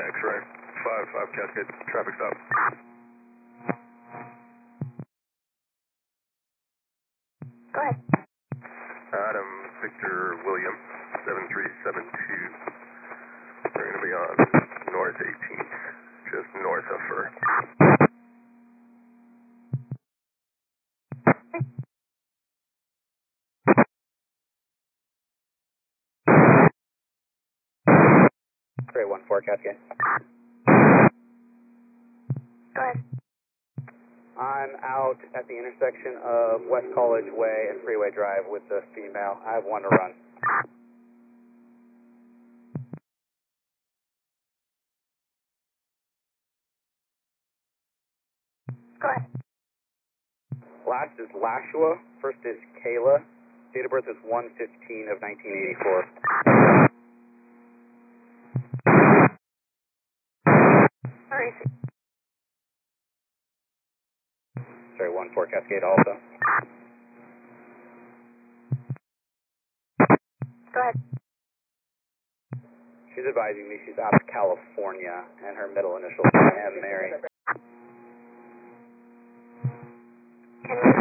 X-ray. 5 Cascade, traffic stop. Go ahead. Adam Victor William, 7372. We're going to be on North 18th, just north of her. X-ray 14 Cascade. Go ahead. I'm out at the intersection of West College Way and Freeway Drive with the female. I have one to run. Go ahead. Last is Lashua. First is Kayla. Date of birth is 1/15 of 1984. Where is he? Sorry, 14 Cascade also. Go ahead. She's advising me she's out of California, and her middle initials are M. Mary. Can you